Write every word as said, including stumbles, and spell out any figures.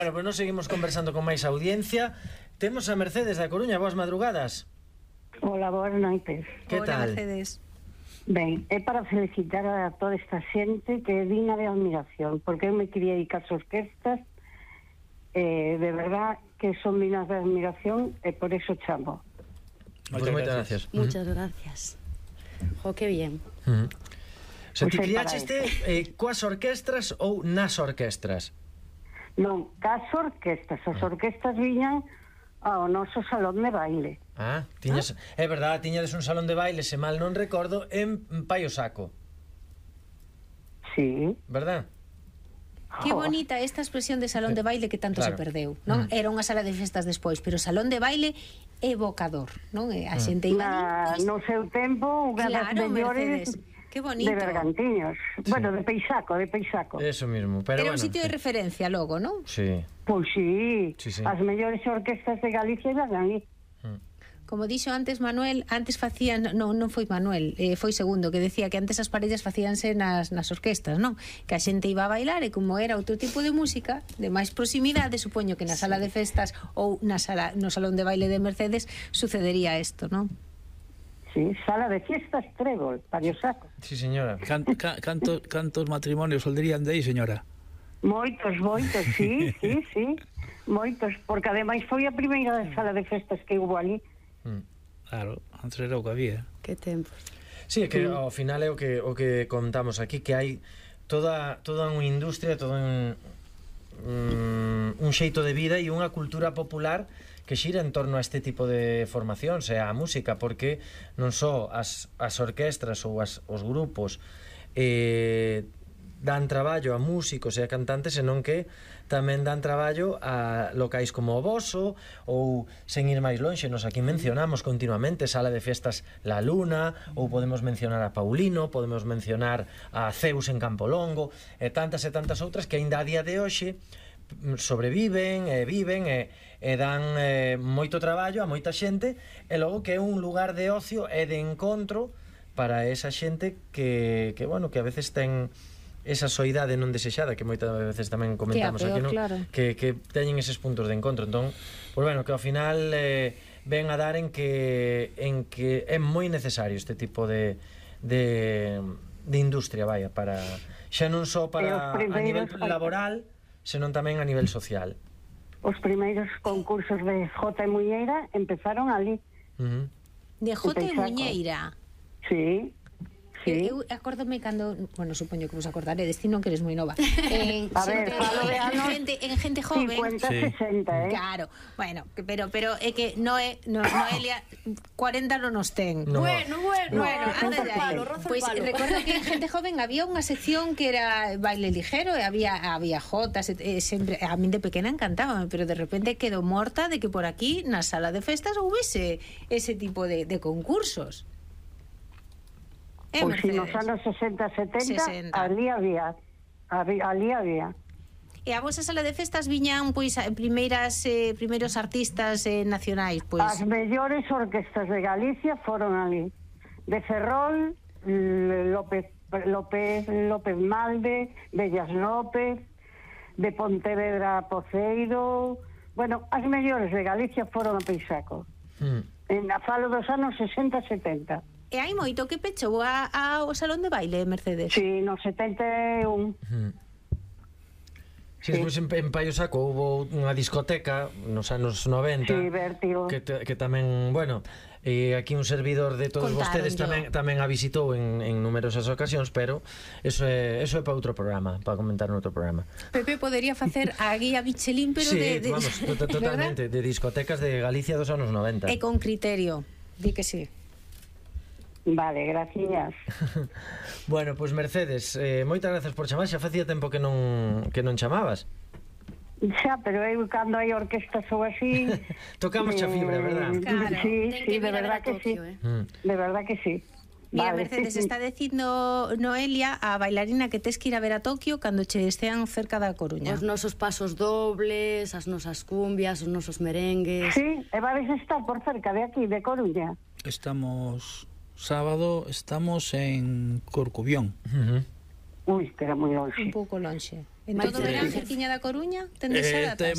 Bueno, pues nos seguimos conversando con máis audiencia. Temos a Mercedes da Coruña. Boas madrugadas. Hola, boas noites. Que Hola, tal? Mercedes. Ben, é para felicitar a toda esta xente que é digna de admiración, porque eu me criei cas orquestas, eh, de verdad que son dignas de admiración e por eso chamo. Pues moitas gracias. Muchas gracias. Jo, que bien. Uh -huh. Se ti Pues é criaches para eh, coas orquestras ou nas orquestras? Non, cas orquestas, as orquestas viñan ao noso salón de baile. Ah, tiñas, ah? É verdade, tiñades un salón de baile, se mal non recordo, en Paio Saco. Sí. Verdad? Que bonita esta expresión de salón de baile que tanto claro. se perdeu, non? Mm. Era unha sala de festas despois, pero salón de baile evocador, non? A xente iba Na, ali, no seu tempo, unha claro, das mellores Mercedes. Que bonito. de Bergantiños. Sí. Bueno, de Peixaco, de Peixaco. Eso mismo, pero Era bueno, un sitio de sí. referencia logo, non? Sí. Pois sí, Sí, sí. as mellores orquestas de Galicia eran ali. Como dixo antes Manuel, antes facían, non, non foi Manuel, eh, foi Segundo, que decía que antes as parellas facíanse nas, nas orquestas, non? Que a xente iba a bailar e como era outro tipo de música, de máis proximidade, supoño que na sala de festas ou na sala, no salón de baile de Mercedes sucedería isto, non? Sí, sala de fiestas Trébol, Paio Saco. Sí, señora. Can, can, canto, cantos matrimonios solderían de aí, señora? Moitos, moitos, sí, sí, sí. Moitos, porque ademais foi a primeira sala de festas que hubo ali. Mm. Claro, antes era o que había. Que tempos. Sí, é que ao final é o que o que contamos aquí, que hai toda toda unha industria, todo un un, un xeito de vida e unha cultura popular que xira en torno a este tipo de formación, sea a música, porque non só as, as orquestras ou as, os grupos eh, dan traballo a músicos e a cantantes, senón que tamén dan traballo a locais como o Boso, ou sen ir máis lonxe, nos aquí mencionamos continuamente Sala de Fiestas La Luna, ou podemos mencionar a Paulino, podemos mencionar a Zeus en Campolongo, e tantas e tantas outras que aínda a día de hoxe sobreviven e viven e, e dan eh, moito traballo a moita xente, e logo que é un lugar de ocio e de encontro para esa xente que, que bueno, que a veces ten esa soidade non desexada que moitas veces tamén comentamos que aquí, peor, ¿no? claro. que, que teñen eses puntos de encontro. Entón, pues bueno, que ao final eh, ven a dar en que en que é moi necesario este tipo de de, de industria, vaya, para xa non só para a nivel laboral, senón tamén a nivel social. Os primeiros concursos de Jota e Muñeira empezaron ali. Uh -huh. De Jota e Peixaco. Muñeira. Sí. Sí. Eu, eu acórdome cando, bueno, supoño que vos acordaredes, ti non que eres moi nova. En A ver, xente, falo de en anos gente, en gente joven. cincuenta, Sí. sesenta, eh? Claro, bueno, que- pero pero é que Noé, no, Noelia cuarenta non nos ten. No. Bueno, bueno, Bueno, roza anda el de palo, aí. roza el Pois palo. recordo que en gente joven había unha sección que era baile ligero e había había jotas, e, e sempre a min de pequena encantábame, pero de repente quedou morta de que por aquí na sala de festas houvese ese tipo de, de concursos. Eh, Pois si Mercedes? nos anos sesenta, setenta, sesenta. ali había. Ali, ali había. E a vosa sala de festas viñan pois a- primeiras eh, primeiros artistas eh, nacionais, pois. As mellores orquestas de Galicia foron ali. De Ferrol, L- López López López Malde, Bellas López, de Pontevedra Poceiro. Bueno, as mellores de Galicia foron a Peixaco. Mm. En a falo dos anos sesenta, setenta. E hai moito que pechou a, a, o salón de baile, Mercedes. Si, no setenta e un. Mm. Sí, Sí. despois en, en Paio Saco houve unha discoteca nos anos noventa, Sí, Vértigo. que, te, que tamén, bueno, e aquí un servidor de todos Contaron vostedes yo. tamén tamén a visitou en, en numerosas ocasións, pero eso é eso é para outro programa, para comentar en outro programa. Pepe podería facer a guía Michelin, pero Sí, de, de, vamos, to- to- totalmente, de discotecas de Galicia dos anos noventa. E con criterio. Di que sí. Vale, gracias. Bueno, pois pues Mercedes, eh, moitas grazas por chamar, xa facía tempo que non que non chamabas. Xa, pero eu cando hai orquestas ou así... Tocamos xa fibra, verdad? Claro, Sí, ten sí, que de mirar verdad a que sí. Tokio, eh. Mm. De verdad que sí. Mira, Vale, Mercedes, sí, sí. está dicindo Noelia, a bailarina que tes que ir a ver a Tokio cando che estean cerca da Coruña. Os nosos pasos dobles, as nosas cumbias, os nosos merengues. Sí, e vades estar por cerca de aquí, de Coruña. Estamos... Sábado estamos en Corcubión. Uh -huh. Ui, que era moi longe. Un pouco lonxe. En Vai todo ser- verán cerquiña da Coruña tendes Eh, datas.